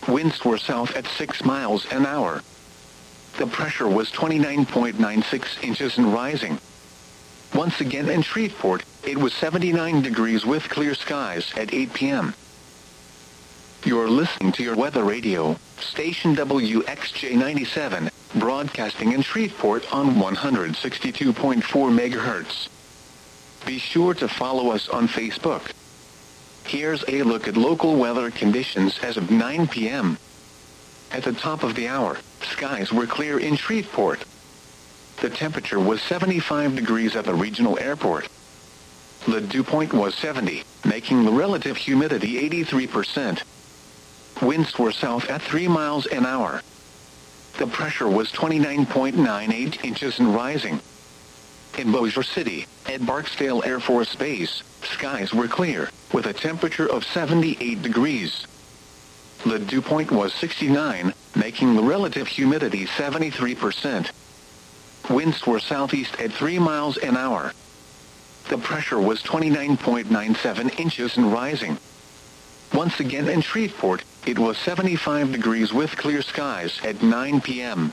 Winds were south at 6 miles an hour. The pressure was 29.96 inches and rising. Once again in Shreveport, it was 79 degrees with clear skies at 8 p.m. You're listening to your weather radio, station WXJ97, broadcasting in Shreveport on 162.4 MHz. Be sure to follow us on Facebook. Here's a look at local weather conditions as of 9 p.m. At the top of the hour, skies were clear in Shreveport. The temperature was 75 degrees at the regional airport. The dew point was 70, making the relative humidity 83%. Winds were south at 3 miles an hour. The pressure was 29.98 inches and rising. In Bossier City, at Barksdale Air Force Base, skies were clear, with a temperature of 78 degrees. The dew point was 69, making the relative humidity 73%. Winds were southeast at 3 miles an hour. The pressure was 29.97 inches and rising. Once again in Shreveport, it was 75 degrees with clear skies at 9 p.m.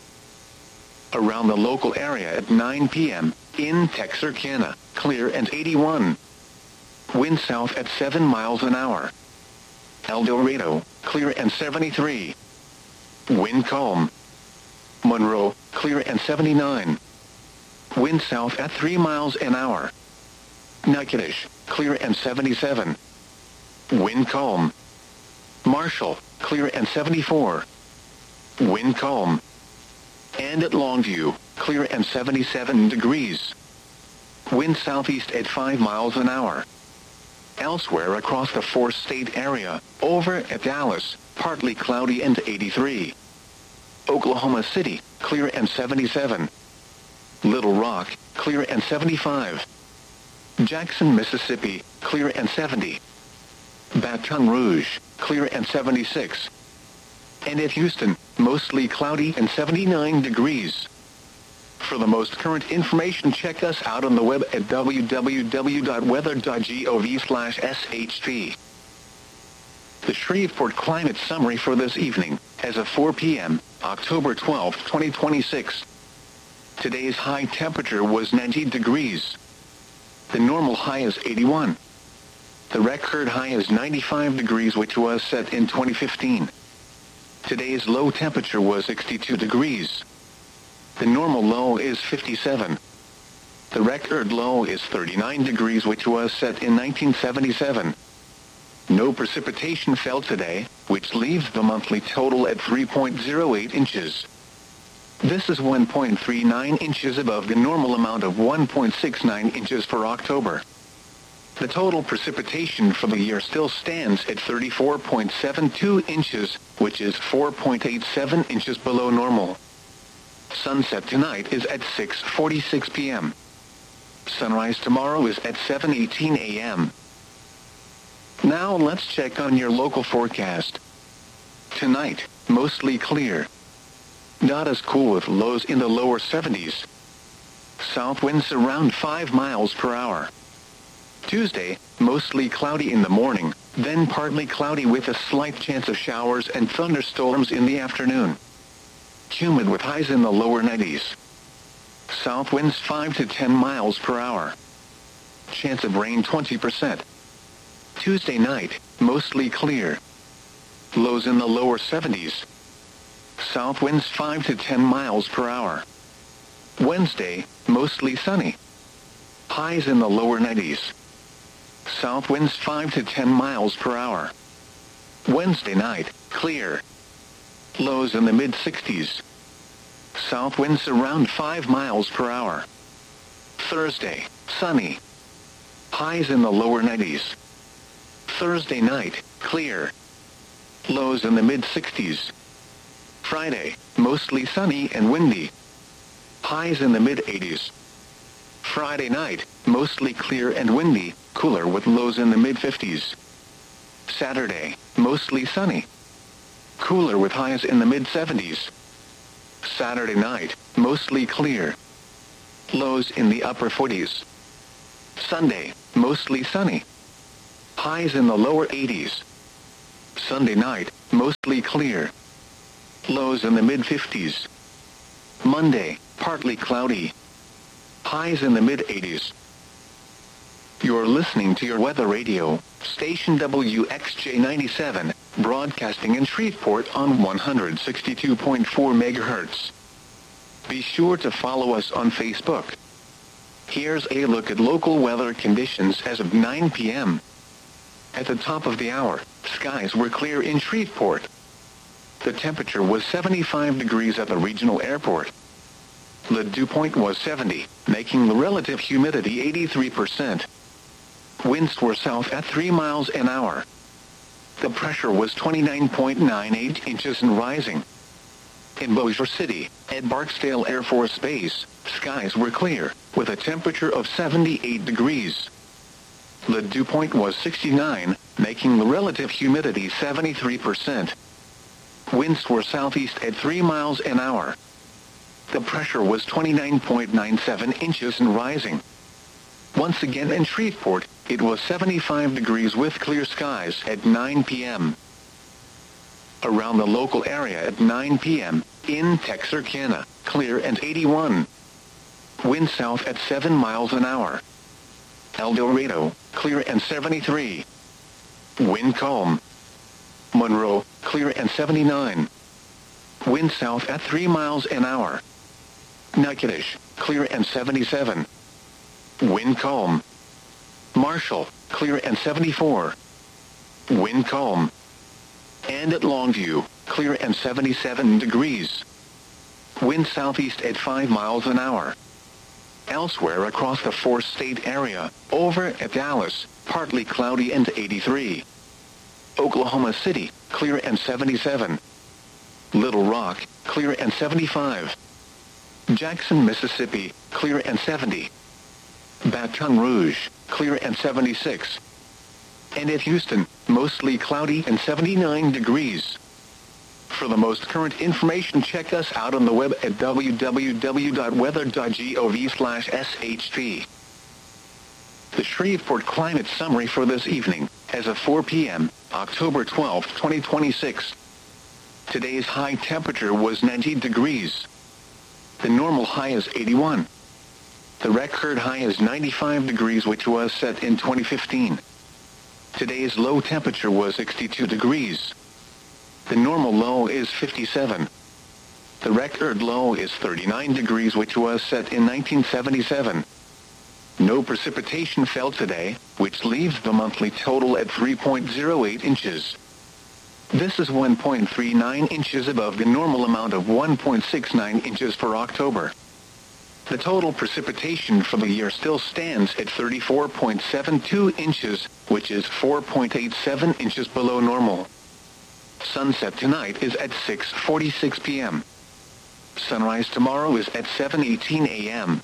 Around the local area at 9 p.m., in Texarkana, clear and 81. Wind south at 7 miles an hour. El Dorado, clear and 73. Wind calm. Monroe, clear and 79. Wind south at 3 miles an hour. Natchitoches, clear and 77. Wind calm. Marshall, clear and 74. Wind calm. And at Longview, clear and 77 degrees. Wind southeast at 5 miles an hour. Elsewhere across the four-state area, over at Dallas, partly cloudy and 83. Oklahoma City, clear and 77. Little Rock, clear and 75. Jackson, Mississippi, clear and 70. Baton Rouge, clear and 76. And at Houston, mostly cloudy and 79 degrees. For the most current information, check us out on the web at www.weather.gov/SHP. The Shreveport Climate Summary for this evening, as of 4 p.m., October 12, 2026. Today's high temperature was 90 degrees. The normal high is 81. The record high is 95 degrees, which was set in 2015. Today's low temperature was 62 degrees. The normal low is 57. The record low is 39 degrees, which was set in 1977. No precipitation fell today, which leaves the monthly total at 3.08 inches. This is 1.39 inches above the normal amount of 1.69 inches for October. The total precipitation for the year still stands at 34.72 inches, which is 4.87 inches below normal. Sunset tonight is at 6:46 p.m. Sunrise tomorrow is at 7:18 a.m. Now let's check on your local forecast. Tonight, mostly clear. Not as cool with lows in the lower 70s. South winds around 5 miles per hour. Tuesday, mostly cloudy in the morning, then partly cloudy with a slight chance of showers and thunderstorms in the afternoon. Humid with highs in the lower 90s. South winds 5 to 10 miles per hour. Chance of rain 20%. Tuesday night, mostly clear. Lows in the lower 70s. South winds 5 to 10 miles per hour. Wednesday, mostly sunny. Highs in the lower 90s. South winds 5 to 10 miles per hour. Wednesday night, clear. Lows in the mid-60s. South winds around 5 miles per hour. Thursday, sunny. Highs in the lower 90s. Thursday night, clear. Lows in the mid-60s. Friday, mostly sunny and windy. Highs in the mid-80s. Friday night, mostly clear and windy, cooler with lows in the mid-50s. Saturday, mostly sunny. Cooler with highs in the mid-70s. Saturday night, mostly clear. Lows in the upper 40s. Sunday, mostly sunny. Highs in the lower 80s. Sunday night, mostly clear. Lows in the mid-50s. Monday, partly cloudy. Highs in the mid-80s. You're listening to your weather radio, station WXJ97, broadcasting in Shreveport on 162.4 MHz. Be sure to follow us on Facebook. Here's a look at local weather conditions as of 9 p.m. At the top of the hour, skies were clear in Shreveport. The temperature was 75 degrees at the regional airport. The dew point was 70, making the relative humidity 83%. Winds were south at 3 miles an hour. The pressure was 29.98 inches and rising. In Bossier City, at Barksdale Air Force Base, skies were clear, with a temperature of 78 degrees. The dew point was 69, making the relative humidity 73%. Winds were southeast at 3 miles an hour. The pressure was 29.97 inches and rising. Once again in Shreveport, it was 75 degrees with clear skies at 9 p.m. Around the local area at 9 p.m., in Texarkana, clear and 81. Wind south at 7 miles an hour. El Dorado, clear and 73. Wind calm. Monroe, clear and 79. Wind south at 3 miles an hour. Natchitoches, clear and 77. Wind calm. Marshall, clear and 74. Wind calm. And at Longview, clear and 77 degrees. Wind southeast at 5 miles an hour. Elsewhere across the four-state area, over at Dallas, partly cloudy and 83. Oklahoma City, clear and 77. Little Rock, clear and 75. Jackson, Mississippi, clear and 70. Baton Rouge, clear and 76. And at Houston, mostly cloudy and 79 degrees. For the most current information, check us out on the web at www.weather.gov/SHP. The Shreveport Climate Summary for this evening, as of 4 p.m., October 12, 2026. Today's high temperature was 90 degrees. The normal high is 81. The record high is 95 degrees, which was set in 2015. Today's low temperature was 62 degrees. The normal low is 57. The record low is 39 degrees, which was set in 1977. No precipitation fell today, which leaves the monthly total at 3.08 inches. This is 1.39 inches above the normal amount of 1.69 inches for October. The total precipitation for the year still stands at 34.72 inches, which is 4.87 inches below normal. Sunset tonight is at 6:46 p.m. Sunrise tomorrow is at 7:18 a.m.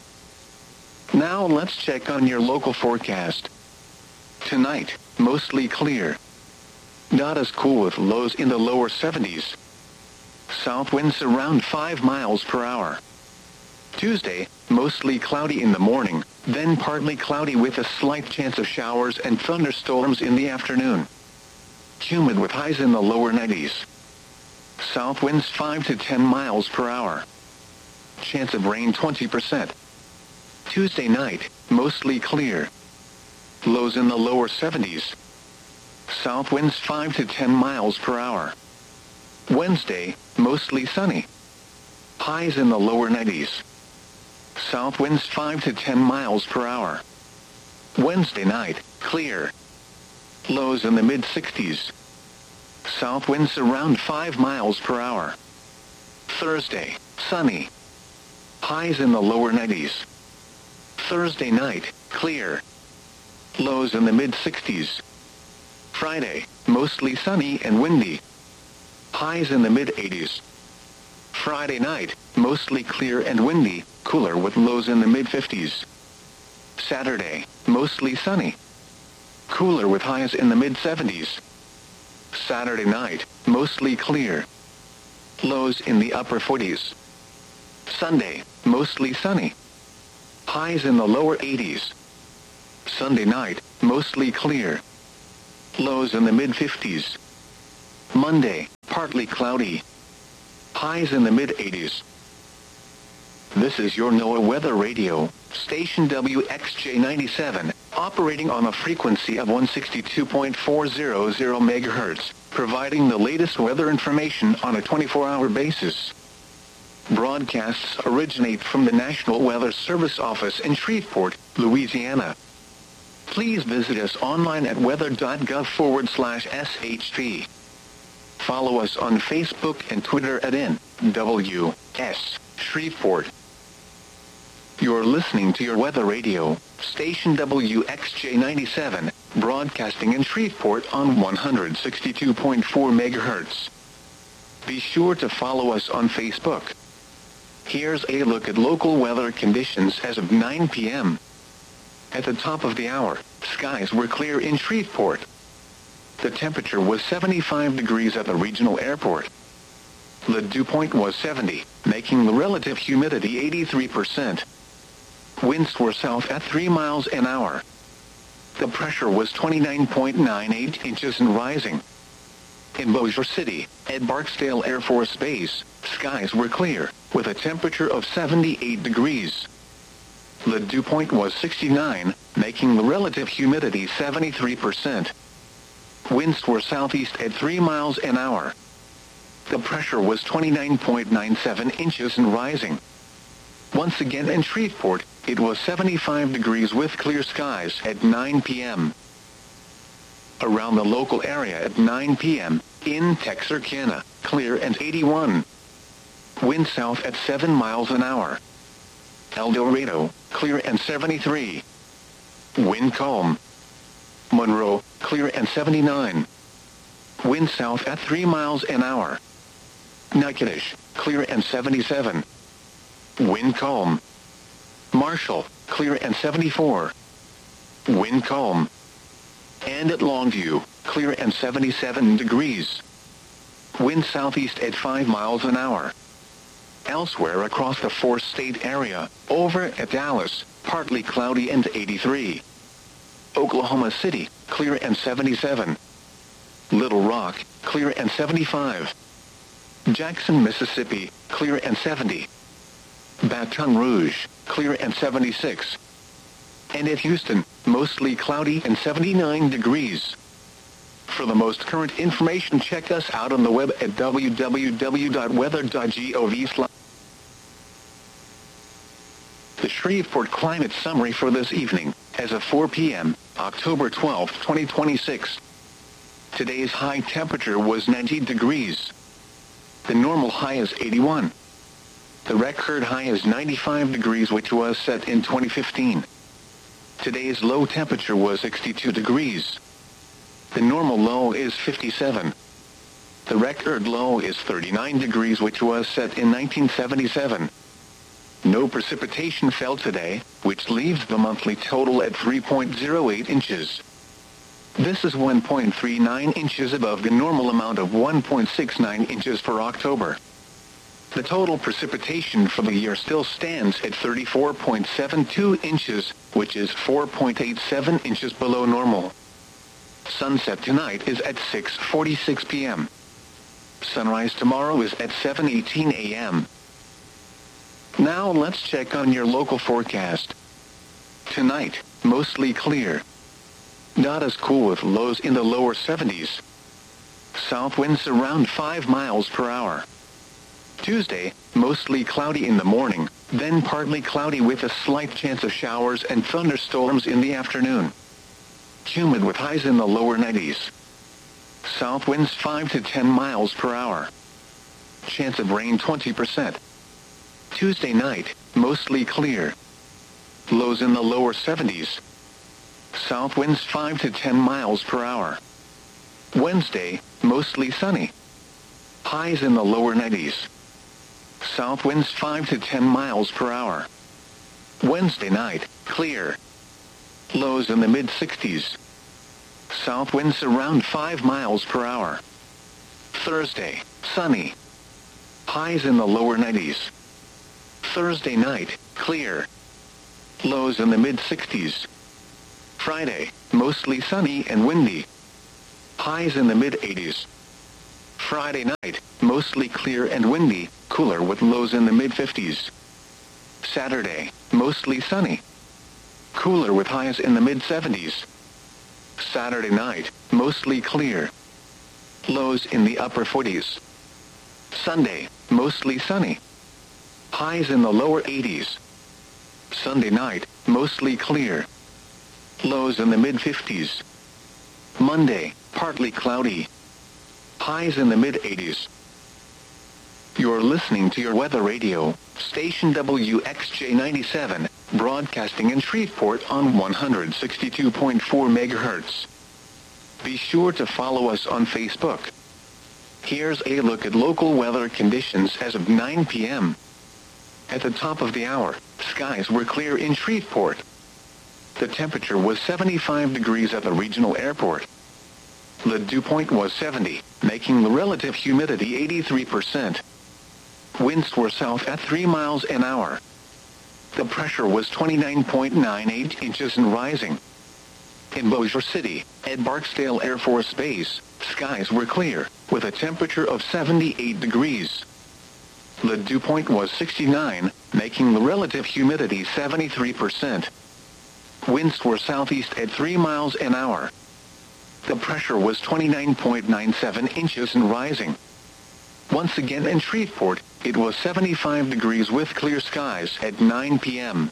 Now let's check on your local forecast. Tonight, mostly clear. Not as cool with lows in the lower 70s. South winds around 5 miles per hour. Tuesday, mostly cloudy in the morning, then partly cloudy with a slight chance of showers and thunderstorms in the afternoon. Humid with highs in the lower 90s. South winds 5 to 10 miles per hour. Chance of rain 20%. Tuesday night, mostly clear. Lows in the lower 70s. South winds 5 to 10 miles per hour. Wednesday, mostly sunny. Highs in the lower 90s. South winds 5 to 10 miles per hour. Wednesday night, clear. Lows in the mid-60s. South winds around 5 miles per hour. Thursday, sunny. Highs in the lower 90s. Thursday night, clear. Lows in the mid-60s. Friday, mostly sunny and windy. Highs in the mid-80s. Friday night, mostly clear and windy, cooler with lows in the mid-50s. Saturday, mostly sunny. Cooler with highs in the mid-70s. Saturday night, mostly clear. Lows in the upper 40s. Sunday, mostly sunny. Highs in the lower 80s. Sunday night, mostly clear. Lows in the mid-50s. Monday, partly cloudy. Highs in the mid-80s. This is your NOAA Weather Radio, station WXJ97, operating on a frequency of 162.400 MHz, providing the latest weather information on a 24-hour basis. Broadcasts originate from the National Weather Service office in Shreveport, Louisiana. Please visit us online at weather.gov/SHP. Follow us on Facebook and Twitter at NWS Shreveport. You're listening to your Weather Radio, station WXJ97, broadcasting in Shreveport on 162.4 MHz. Be sure to follow us on Facebook. Here's a look at local weather conditions as of 9 p.m. At the top of the hour, skies were clear in Shreveport. The temperature was 75 degrees at the regional airport. The dew point was 70, making the relative humidity 83%. Winds were south at 3 miles an hour. The pressure was 29.98 inches and rising. In Bossier City, at Barksdale Air Force Base, skies were clear, with a temperature of 78 degrees. The dew point was 69, making the relative humidity 73%. Winds were southeast at 3 miles an hour. The pressure was 29.97 inches and rising. Once again in Shreveport, it was 75 degrees with clear skies at 9 p.m. Around the local area at 9 p.m., in Texarkana, clear and 81. Wind south at 7 miles an hour. El Dorado, clear and 73. Wind calm. Monroe, clear and 79. Wind south at 3 miles an hour. Natchitoches, clear and 77. Wind calm. Marshall, clear and 74. Wind calm. And at Longview, clear and 77 degrees. Wind southeast at 5 miles an hour. Elsewhere across the four-state area, over at Dallas, partly cloudy and 83. Oklahoma City, clear and 77. Little Rock, clear and 75. Jackson, Mississippi, clear and 70. Baton Rouge, clear and 76. And at Houston, mostly cloudy and 79 degrees. For the most current information, check us out on the web at www.weather.gov. The Shreveport Climate Summary for this evening, as of 4 p.m., October 12, 2026. Today's high temperature was 90 degrees. The normal high is 81. The record high is 95 degrees, which was set in 2015. Today's low temperature was 62 degrees. The normal low is 57. The record low is 39 degrees, which was set in 1977. No precipitation fell today, which leaves the monthly total at 3.08 inches. This is 1.39 inches above the normal amount of 1.69 inches for October. The total precipitation for the year still stands at 34.72 inches, which is 4.87 inches below normal. Sunset tonight is at 6:46 p.m. Sunrise tomorrow is at 7:18 a.m. Now let's check on your local forecast. Tonight, mostly clear. Not as cool with lows in the lower 70s. South winds around 5 miles per hour. Tuesday, mostly cloudy in the morning, then partly cloudy with a slight chance of showers and thunderstorms in the afternoon. Humid with highs in the lower 90s. South winds 5 to 10 miles per hour. Chance of rain 20%. Tuesday night, mostly clear. Lows in the lower 70s. South winds 5 to 10 miles per hour. Wednesday, mostly sunny. Highs in the lower 90s. South winds 5 to 10 miles per hour. Wednesday night, clear. Lows in the mid-60s. South winds around 5 miles per hour. Thursday, sunny. Highs in the lower 90s. Thursday night, clear. Lows in the mid-60s. Friday, mostly sunny and windy. Highs in the mid-80s. Friday night, mostly clear and windy, cooler with lows in the mid-50s. Saturday, mostly sunny, cooler with highs in the mid-70s. Saturday night, mostly clear, lows in the upper 40s. Sunday, mostly sunny, highs in the lower 80s. Sunday night, mostly clear, lows in the mid-50s. Monday, partly cloudy, highs in the mid-80s. You're listening to your weather radio, station WXJ97, broadcasting in Shreveport on 162.4 MHz. Be sure to follow us on Facebook. Here's a look at local weather conditions as of 9 p.m. At the top of the hour, skies were clear in Shreveport. The temperature was 75 degrees at the regional airport. The dew point was 70, making the relative humidity 83%. Winds were south at 3 miles an hour. The pressure was 29.98 inches and rising. In Bossier City, at Barksdale Air Force Base, skies were clear, with a temperature of 78 degrees. The dew point was 69, making the relative humidity 73%. Winds were southeast at 3 miles an hour. The pressure was 29.97 inches and rising. Once again in Shreveport, it was 75 degrees with clear skies at 9 p.m.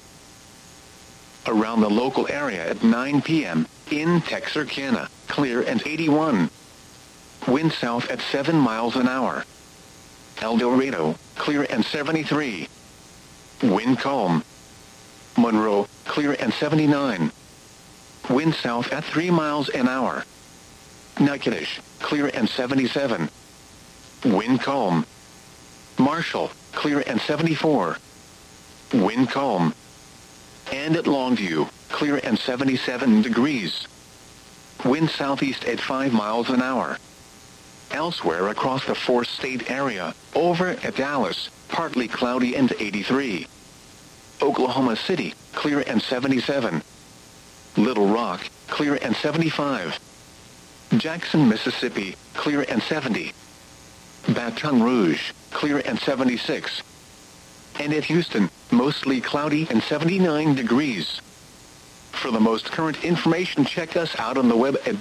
Around the local area at 9 p.m., in Texarkana, clear and 81. Wind south at 7 miles an hour. El Dorado, clear and 73. Wind calm. Monroe, clear and 79. Wind south at 3 miles an hour. Natchitoches, clear and 77. Wind calm. Marshall, clear and 74. Wind calm. And at Longview, clear and 77 degrees. Wind southeast at 5 miles an hour. Elsewhere across the four-state area, over at Dallas, partly cloudy and 83. Oklahoma City, clear and 77. Little Rock, clear and 75. Jackson, Mississippi, clear and 70. Baton Rouge, clear and 76. And at Houston, mostly cloudy and 79 degrees. For the most current information, check us out on the web at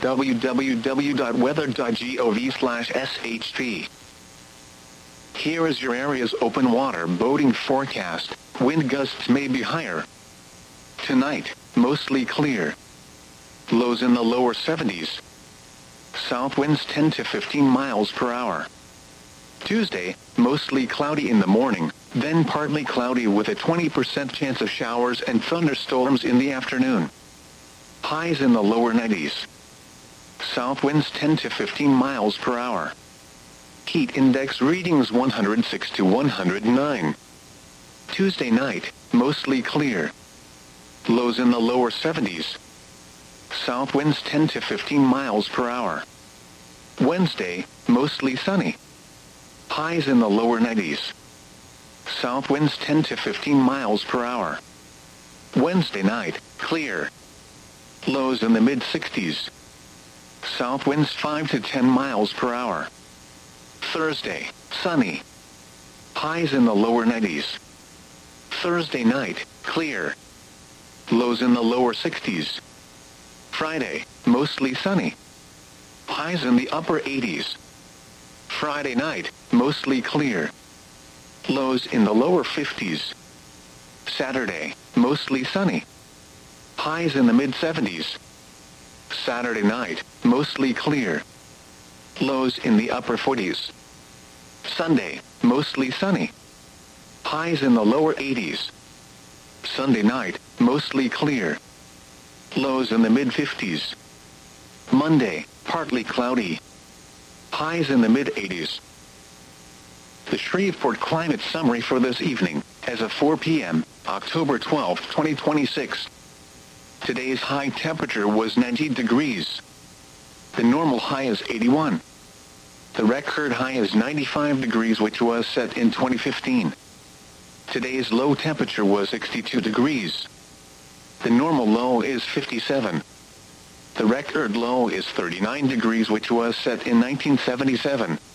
www.weather.gov/SHP. Here is your area's open water boating forecast. Wind gusts may be higher. Tonight, mostly clear. Lows in the lower 70s. South winds 10 to 15 miles per hour. Tuesday, mostly cloudy in the morning, then partly cloudy with a 20% chance of showers and thunderstorms in the afternoon. Highs in the lower 90s. South winds 10 to 15 miles per hour. Heat index readings 106 to 109. Tuesday night, mostly clear. Lows in the lower 70s. South winds 10 to 15 miles per hour. Wednesday, mostly sunny. Highs in the lower 90s. South winds 10 to 15 miles per hour. Wednesday night, clear. Lows in the mid-60s. South winds 5 to 10 miles per hour. Thursday, sunny. Highs in the lower 90s. Thursday night, clear. Lows in the lower 60s. Friday, mostly sunny. Highs in the upper 80s. Friday night, mostly clear. Lows in the lower 50s. Saturday, mostly sunny. Highs in the mid-70s. Saturday night, mostly clear. Lows in the upper 40s. Sunday, mostly sunny. Highs in the lower 80s. Sunday night, mostly clear. Lows in the mid-50s. Monday, partly cloudy. Highs in the mid-80s. The Shreveport Climate Summary for this evening, as of 4 p.m., October 12, 2026. Today's high temperature was 90 degrees. The normal high is 81. The record high is 95 degrees, which was set in 2015. Today's low temperature was 62 degrees. The normal low is 57. The record low is 39 degrees, which was set in 1977.